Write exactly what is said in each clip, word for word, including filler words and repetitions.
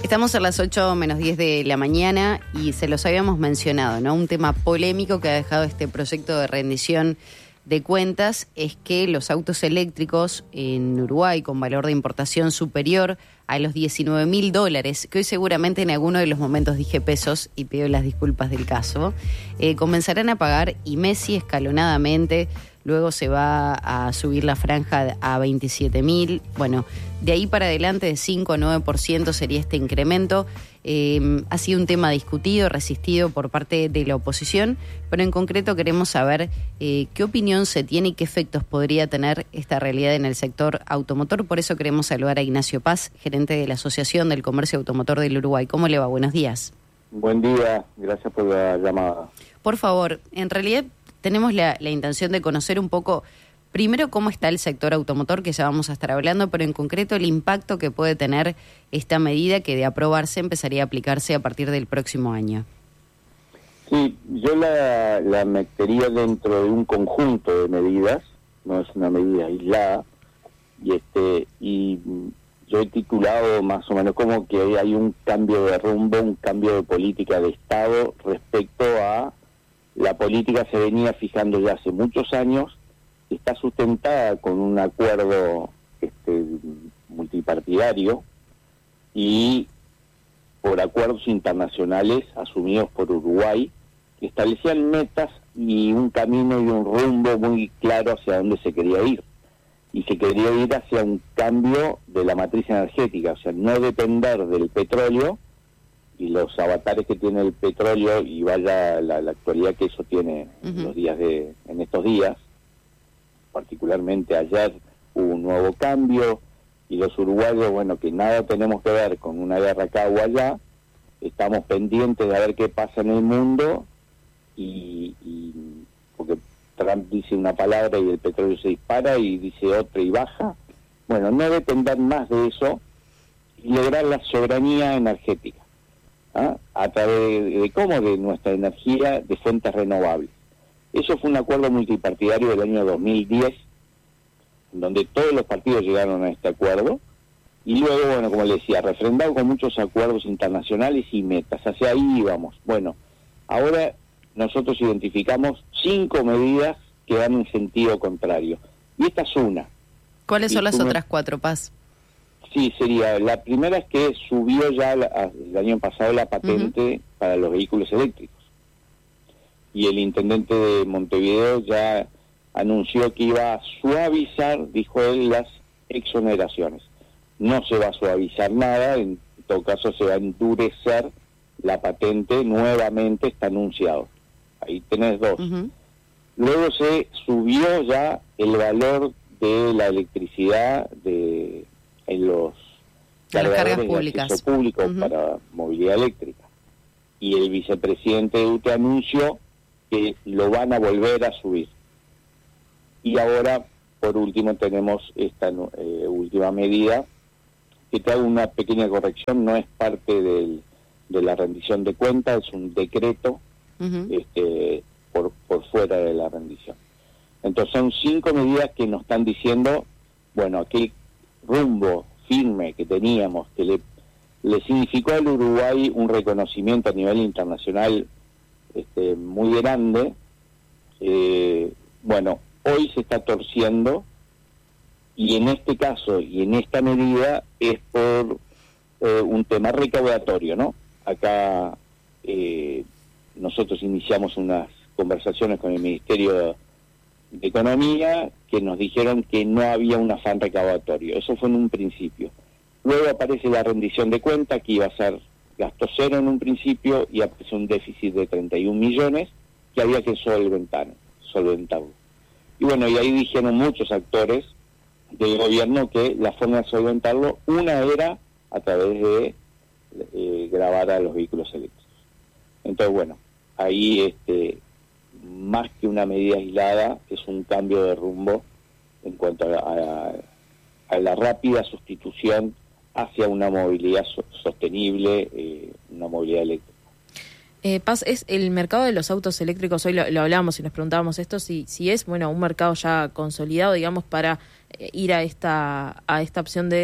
Estamos a las ocho menos diez de la mañana y se los habíamos mencionado, ¿no? Un tema polémico que ha dejado este proyecto de rendición de cuentas es que los autos eléctricos en Uruguay con valor de importación superior a los diecinueve mil dólares, que hoy seguramente en alguno de los momentos dije pesos y pido las disculpas del caso, eh, comenzarán a pagar I M E S I escalonadamente. Luego se va a subir la franja a veintisiete mil. Bueno, de ahí para adelante de cinco a nueve por ciento sería este incremento. Eh, ha sido un tema discutido, resistido por parte de la oposición, pero en concreto queremos saber eh, qué opinión se tiene y qué efectos podría tener esta realidad en el sector automotor. Por eso queremos saludar a Ignacio Paz, gerente de la Asociación del Comercio Automotor del Uruguay. ¿Cómo le va? Buenos días. Buen día, gracias por la llamada. Por favor, en realidad tenemos la, la intención de conocer un poco, primero, cómo está el sector automotor, que ya vamos a estar hablando, pero en concreto el impacto que puede tener esta medida que de aprobarse empezaría a aplicarse a partir del próximo año. Sí, yo la, la metería dentro de un conjunto de medidas, no es una medida aislada, y este y yo he titulado más o menos como que hay un cambio de rumbo, un cambio de política de Estado respecto a la política se venía fijando ya hace muchos años, está sustentada con un acuerdo este, multipartidario y por acuerdos internacionales asumidos por Uruguay, que establecían metas y un camino y un rumbo muy claro hacia dónde se quería ir. Y se quería ir hacia un cambio de la matriz energética, o sea, no depender del petróleo y los avatares que tiene el petróleo y vaya la, la actualidad que eso tiene uh-huh. en los días de en estos días, particularmente ayer hubo un nuevo cambio y los uruguayos, bueno, que nada tenemos que ver con una guerra acá o allá, estamos pendientes de ver qué pasa en el mundo y, y porque Trump dice una palabra y el petróleo se dispara y dice otra y baja, bueno, no depender más de eso y lograr la soberanía energética. ¿Ah? A través de, de cómo de nuestra energía de fuentes renovables. Eso fue un acuerdo multipartidario del año dos mil diez, donde todos los partidos llegaron a este acuerdo, y luego, bueno, como le decía, refrendado con muchos acuerdos internacionales y metas, hacia ahí íbamos. Bueno, ahora nosotros identificamos cinco medidas que van en sentido contrario, y esta es una. ¿Cuáles son las me... otras cuatro, Paz? Sí, sería, la primera es que subió ya la, el año pasado la patente uh-huh. para los vehículos eléctricos. Y el intendente de Montevideo ya anunció que iba a suavizar, dijo él, las exoneraciones. No se va a suavizar nada, en todo caso se va a endurecer la patente, nuevamente está anunciado. Ahí tenés dos. Uh-huh. Luego se subió ya el valor de la electricidad de... en los cargas públicas público uh-huh. para movilidad eléctrica. Y el vicepresidente de U T E anunció que lo van a volver a subir. Y ahora, por último, tenemos esta eh, última medida, que te hago una pequeña corrección, no es parte del, de la rendición de cuentas, es un decreto uh-huh. este, por, por fuera de la rendición. Entonces son cinco medidas que nos están diciendo, bueno, aquel rumbo firme que teníamos, que le, le significó al Uruguay un reconocimiento a nivel internacional este, muy grande, eh, bueno, hoy se está torciendo, y en este caso y en esta medida es por eh, un tema recaudatorio, ¿no? Acá eh, nosotros iniciamos unas conversaciones con el Ministerio de Economía que nos dijeron que no había un afán recaudatorio. Eso fue en un principio. Luego aparece la rendición de cuenta, que iba a ser gasto cero en un principio, y aparece un déficit de treinta y un millones que había que solventar, solventarlo. Y bueno, y ahí dijeron muchos actores del gobierno que la forma de solventarlo, una era a través de eh, gravar a los vehículos eléctricos. Entonces, bueno, ahí este más que una medida aislada, es un cambio de rumbo en cuanto a, a, a la rápida sustitución hacia una movilidad so, sostenible, eh, una movilidad eléctrica. Eh, Paz, es el mercado de los autos eléctricos, hoy lo, lo hablábamos y nos preguntábamos esto, si, si es bueno un mercado ya consolidado, digamos, para eh, ir a esta a esta opción de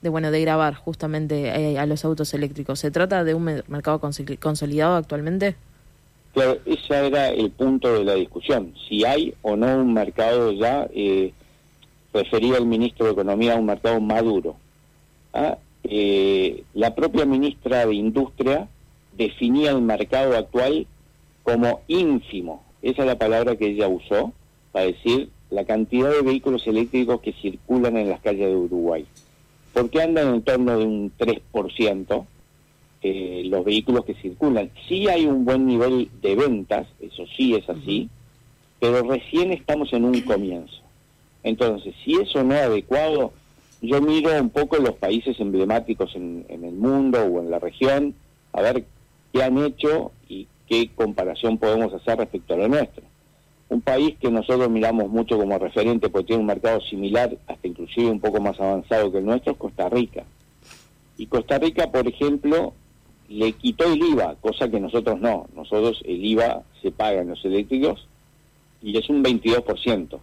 de bueno de grabar justamente eh, a los autos eléctricos. ¿Se trata de un me- mercado consoli- consolidado actualmente? Claro, ese era el punto de la discusión. Si hay o no un mercado ya, eh, refería el ministro de Economía a un mercado maduro. ¿Ah? Eh, la propia ministra de Industria definía el mercado actual como ínfimo. Esa es la palabra que ella usó para decir la cantidad de vehículos eléctricos que circulan en las calles de Uruguay. Porque andan en torno de un tres por ciento eh, los vehículos que circulan. Sí hay un buen nivel de ventas, eso sí es así, pero recién estamos en un comienzo. Entonces, si eso no es adecuado, yo miro un poco los países emblemáticos en, en el mundo o en la región, a ver qué han hecho y qué comparación podemos hacer respecto a lo nuestro. Un país que nosotros miramos mucho como referente porque tiene un mercado similar, hasta inclusive un poco más avanzado que el nuestro, es Costa Rica. Y Costa Rica, por ejemplo, le quitó el I V A, cosa que nosotros no. Nosotros el I V A se paga en los eléctricos y es un veintidós por ciento.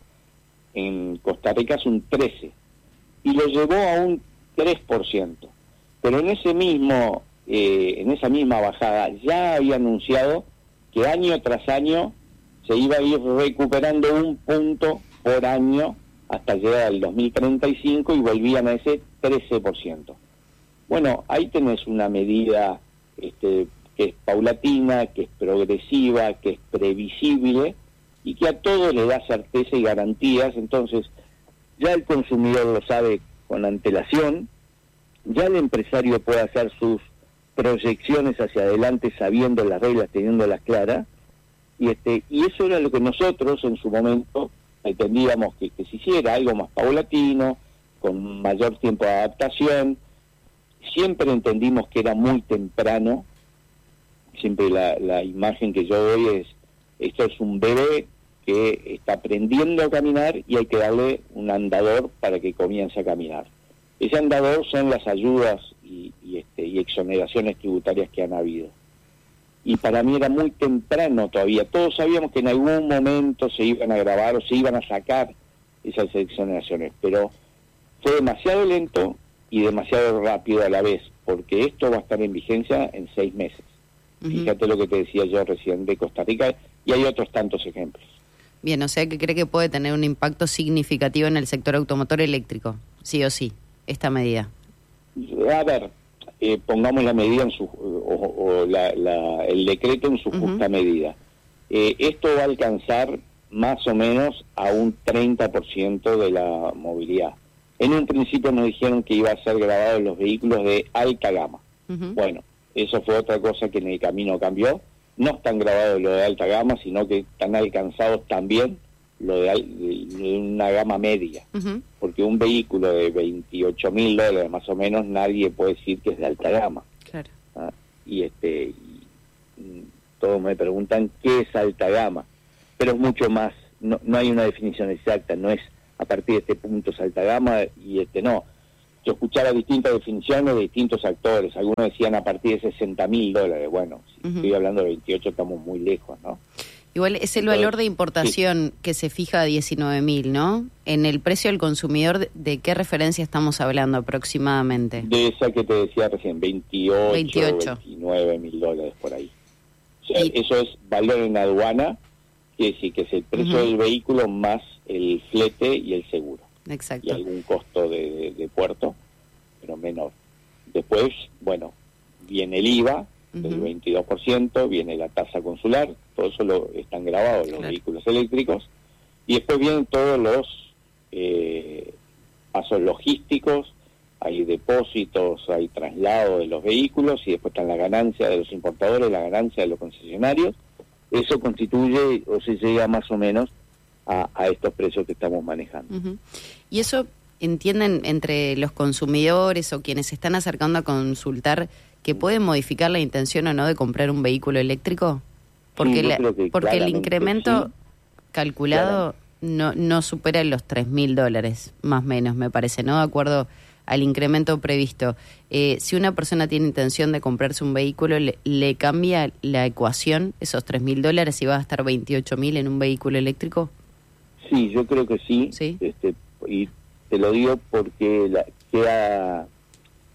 En Costa Rica es un trece por ciento. Y lo llevó a un tres por ciento. Pero en ese mismo, eh, en esa misma bajada ya había anunciado que año tras año se iba a ir recuperando un punto por año hasta llegar al dos mil treinta y cinco y volvían a ese trece por ciento. Bueno, ahí tenés una medida este, que es paulatina, que es progresiva, que es previsible y que a todo le da certeza y garantías. Entonces, ya el consumidor lo sabe con antelación, ya el empresario puede hacer sus proyecciones hacia adelante sabiendo las reglas, teniéndolas claras, y este y eso era lo que nosotros en su momento entendíamos que, que se hiciera, algo más paulatino, con mayor tiempo de adaptación. Siempre entendimos que era muy temprano, siempre la, la imagen que yo doy es, esto es un bebé que está aprendiendo a caminar y hay que darle un andador para que comience a caminar. Ese andador son las ayudas y, y, este, y exoneraciones tributarias que han habido. Y para mí era muy temprano todavía. Todos sabíamos que en algún momento se iban a grabar o se iban a sacar esas exoneraciones, pero fue demasiado lento y demasiado rápido a la vez, porque esto va a estar en vigencia en seis meses. Uh-huh. Fíjate lo que te decía yo recién de Costa Rica, y hay otros tantos ejemplos. Bien, o sea que cree que puede tener un impacto significativo en el sector automotor eléctrico, sí o sí, esta medida. A ver, eh, pongamos la medida en su, o, o la, la, el decreto en su uh-huh. justa medida. Eh, esto va a alcanzar más o menos a un treinta por ciento de la movilidad. En un principio nos dijeron que iba a ser grabado en los vehículos de alta gama. Uh-huh. Bueno, eso fue otra cosa que en el camino cambió. No están grabados lo de alta gama, sino que están alcanzados también lo de, de una gama media. Uh-huh. Porque un vehículo de veintiocho mil dólares más o menos nadie puede decir que es de alta gama. Claro. ¿Ah? Y este y, y todos me preguntan qué es alta gama, pero es mucho más, no, no hay una definición exacta, no es a partir de este punto es alta gama y este no. Yo escuchaba distintas definiciones de distintos actores, algunos decían a partir de sesenta mil dólares, bueno, si uh-huh. estoy hablando de veintiocho estamos muy lejos, ¿no? Igual es el Entonces, valor de importación sí. que se fija a diecinueve mil, ¿no? En el precio del consumidor, ¿de, ¿de qué referencia estamos hablando aproximadamente? De esa que te decía recién, veintiocho, veintiocho. veintinueve mil dólares por ahí. O sea, y... eso es valor en aduana, quiere decir que es el precio uh-huh. del vehículo más el flete y el seguro. Exacto. Y algún costo de, de, de puerto, pero menor. Después, bueno, viene el I V A uh-huh. del veintidós por ciento, viene la tasa consular, todo eso lo están grabados los claro. vehículos eléctricos, y después vienen todos los eh, pasos logísticos, hay depósitos, hay traslado de los vehículos, y después están la ganancia de los importadores, la ganancia de los concesionarios. Eso constituye, o se llega más o menos a, a estos precios que estamos manejando. Uh-huh. ¿Y eso entienden entre los consumidores o quienes se están acercando a consultar que pueden modificar la intención o no de comprar un vehículo eléctrico? Porque, sí, la, porque el incremento sí. calculado no, no supera los tres mil dólares, más o menos, me parece, ¿no? De acuerdo al incremento previsto. Eh, si una persona tiene intención de comprarse un vehículo, ¿le, le cambia la ecuación esos tres mil dólares y va a gastar veintiocho mil en un vehículo eléctrico? Sí, yo creo que sí. ¿Sí? Este, y te lo digo porque la, queda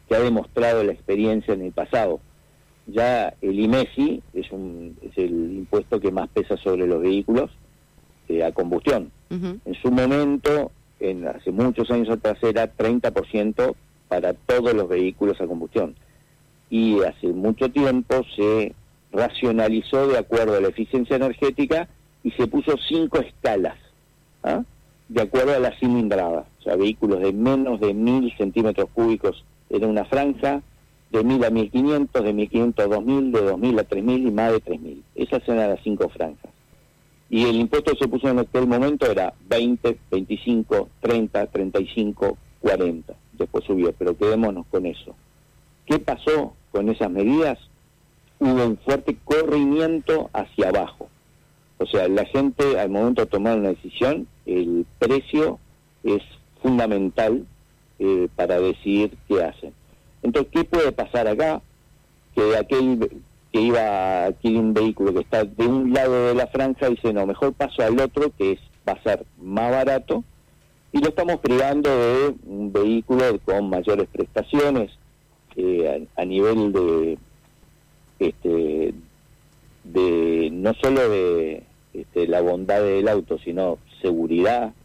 que ha demostrado la experiencia en el pasado. Ya el I M E S I es, un, es el impuesto que más pesa sobre los vehículos eh, a combustión. Uh-huh. En su momento, en, hace muchos años atrás, era treinta por ciento para todos los vehículos a combustión. Y hace mucho tiempo se racionalizó de acuerdo a la eficiencia energética y se puso cinco escalas, ¿ah? de acuerdo a la cilindrada. O sea, vehículos de menos de mil centímetros cúbicos era una franja, de mil a mil quinientos, de mil quinientos a dos mil, de dos mil a tres mil y más de tres mil. Esas eran las cinco franjas. Y el impuesto que se puso en aquel momento era veinte, veinticinco, treinta, treinta y cinco, cuarenta. Después subió, pero quedémonos con eso. ¿Qué pasó con esas medidas? Hubo un fuerte corrimiento hacia abajo. O sea, la gente al momento de tomar una decisión, el precio es fundamental eh, para decidir qué hacen. Entonces, ¿qué puede pasar acá? Que aquel que iba a adquirir un vehículo que está de un lado de la franja dice, no, mejor paso al otro, que es va a ser más barato, y lo estamos privando de un vehículo con mayores prestaciones eh, a, a nivel de este de no solo de este, la bondad del auto, sino seguridad,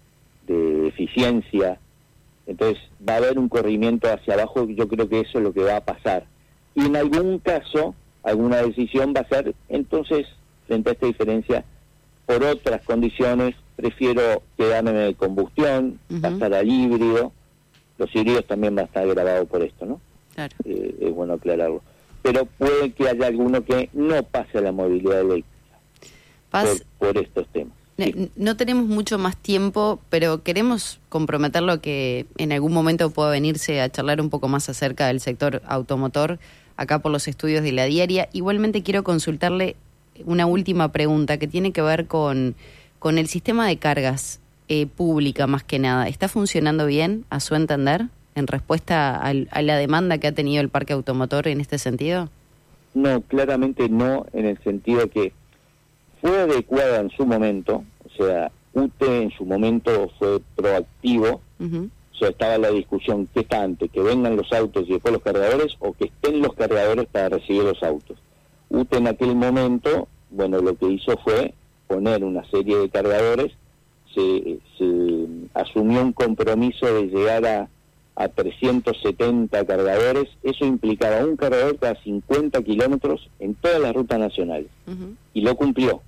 de eficiencia. Entonces va a haber un corrimiento hacia abajo, yo creo que eso es lo que va a pasar. Y en algún caso, alguna decisión va a ser, entonces, frente a esta diferencia, por otras condiciones, prefiero quedarme en el combustión, uh-huh. pasar al híbrido. Los híbridos también van a estar grabados por esto, ¿no? Claro. Eh, es bueno aclararlo. Pero puede que haya alguno que no pase a la movilidad eléctrica por, por estos temas. Sí. No tenemos mucho más tiempo, pero queremos comprometerlo a que en algún momento pueda venirse a charlar un poco más acerca del sector automotor, acá por los estudios de La Diaria. Igualmente quiero consultarle una última pregunta que tiene que ver con, con el sistema de cargas eh, pública más que nada. ¿Está funcionando bien, a su entender, en respuesta a, a la demanda que ha tenido el parque automotor en este sentido? No, claramente no, en el sentido que fue adecuada en su momento, o sea, U T E en su momento fue proactivo, uh-huh. o sea, estaba la discusión, ¿qué está antes? ¿Que vengan los autos y después los cargadores o que estén los cargadores para recibir los autos? U T E en aquel momento, bueno, lo que hizo fue poner una serie de cargadores, se, se asumió un compromiso de llegar a, a trescientos setenta cargadores, eso implicaba un cargador cada cincuenta kilómetros en todas las rutas nacionales, uh-huh. y lo cumplió.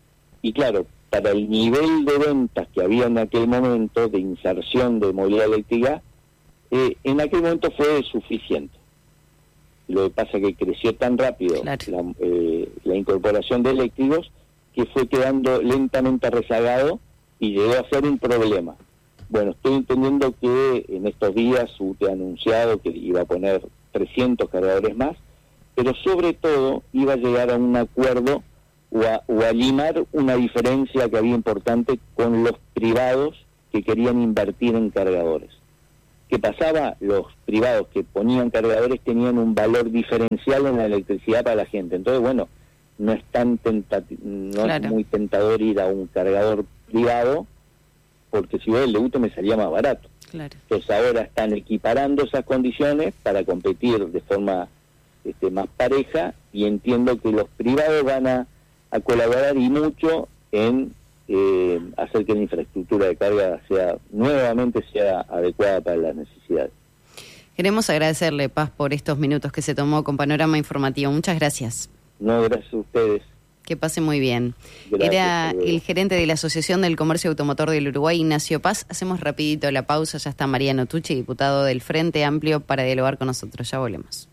Y claro, para el nivel de ventas que había en aquel momento de inserción de movilidad eléctrica, eh, en aquel momento fue suficiente. Lo que pasa es que creció tan rápido claro. la, eh, la incorporación de eléctricos que fue quedando lentamente rezagado y llegó a ser un problema. Bueno, estoy entendiendo que en estos días U T E ha anunciado que iba a poner trescientos cargadores más, pero sobre todo iba a llegar a un acuerdo o a, o a limar una diferencia que había importante con los privados que querían invertir en cargadores. ¿Qué pasaba? Los privados que ponían cargadores tenían un valor diferencial en la electricidad para la gente. Entonces, bueno, no es tan tentati- no claro. es muy tentador ir a un cargador privado, porque si voy el de U T E me salía más barato. Claro. Entonces ahora están equiparando esas condiciones para competir de forma este, más pareja, y entiendo que los privados van a, a colaborar y mucho en eh, hacer que la infraestructura de carga sea nuevamente sea adecuada para las necesidades. Queremos agradecerle, Paz, por estos minutos que se tomó con Panorama Informativo. Muchas gracias. No, gracias a ustedes. Que pase muy bien. Gracias, Era el gerente de la Asociación del Comercio Automotor del Uruguay, Ignacio Paz. Hacemos rapidito la pausa. Ya está Mariano Tucci, diputado del Frente Amplio, para dialogar con nosotros. Ya volvemos.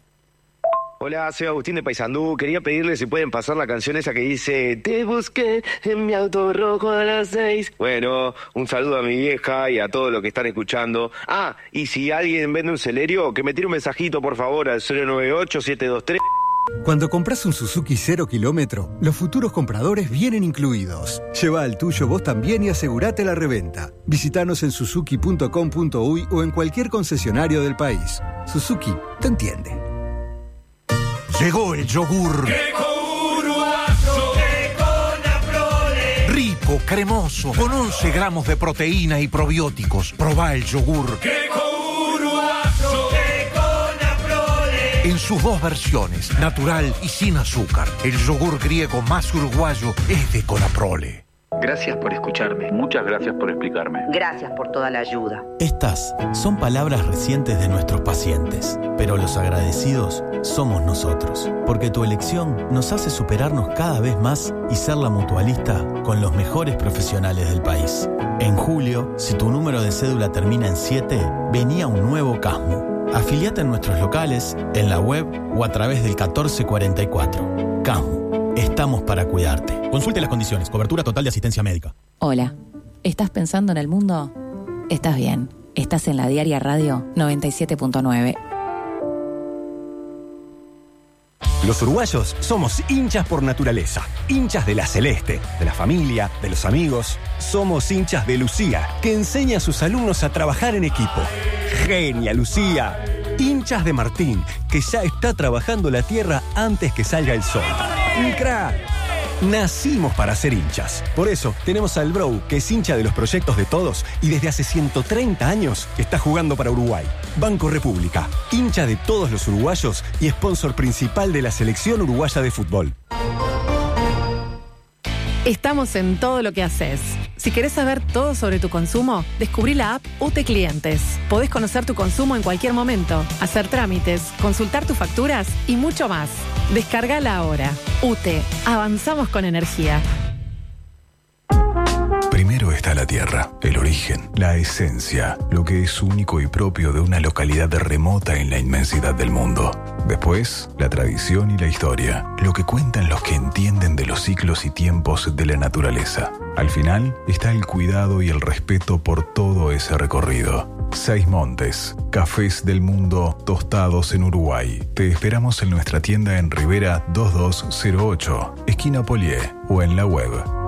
Hola, soy Agustín de Paysandú. Quería pedirle si pueden pasar la canción esa que dice te busqué en mi auto rojo a las seis. Bueno, un saludo a mi vieja y a todos los que están escuchando. Ah, y si alguien vende un Celerio, que me tire un mensajito por favor al cero nueve ocho siete dos tres. Cuando compras un Suzuki cero kilómetro, los futuros compradores vienen incluidos. Lleva al tuyo vos también y asegurate la reventa. Visítanos en suzuki punto com punto uy o en cualquier concesionario del país. Suzuki te entiende. Llegó el yogur. Rico, cremoso, con once gramos de proteína y probióticos. Probá el yogur. En sus dos versiones, natural y sin azúcar, el yogur griego más uruguayo es de Conaprole. Gracias por escucharme. Muchas gracias por explicarme. Gracias por toda la ayuda. Estas son palabras recientes de nuestros pacientes, pero los agradecidos somos nosotros, porque tu elección nos hace superarnos cada vez más y ser la mutualista con los mejores profesionales del país. En julio, si tu número de cédula termina en siete, venía un nuevo Casmu. Afiliate en nuestros locales, en la web o a través del catorce cuarenta y cuatro. Casmu, estamos para cuidarte. Consulte las condiciones, cobertura total de asistencia médica. Hola, ¿estás pensando en el mundo? Estás bien, estás en la Diaria Radio noventa y siete punto nueve. Los uruguayos somos hinchas por naturaleza, hinchas de la Celeste, de la familia, de los amigos. Somos hinchas de Lucía, que enseña a sus alumnos a trabajar en equipo. ¡Genia, Lucía! Hinchas de Martín, que ya está trabajando la tierra antes que salga el sol. ¡Un crack! Nacimos para ser hinchas. Por eso tenemos al Bro, que es hincha de los proyectos de todos y desde hace ciento treinta años está jugando para Uruguay. Banco República, hincha de todos los uruguayos y sponsor principal de la selección uruguaya de fútbol. Estamos en todo lo que haces. Si querés saber todo sobre tu consumo, descubrí la app U T E Clientes. Podés conocer tu consumo en cualquier momento, hacer trámites, consultar tus facturas y mucho más. Descargala ahora. U T E. Avanzamos con energía. Primero está la tierra, el origen, la esencia, lo que es único y propio de una localidad remota en la inmensidad del mundo. Después, la tradición y la historia, lo que cuentan los que entienden de los ciclos y tiempos de la naturaleza. Al final, está el cuidado y el respeto por todo ese recorrido. Seis Montes, cafés del mundo tostados en Uruguay. Te esperamos en nuestra tienda en Rivera dos dos cero ocho, esquina Polié, o en la web